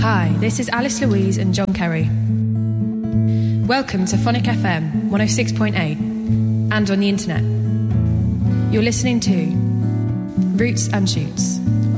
Hi, this is Alice Louise and John Kerry. Welcome to Phonic FM 106.8 and on the internet. You're listening to Roots and Shoots.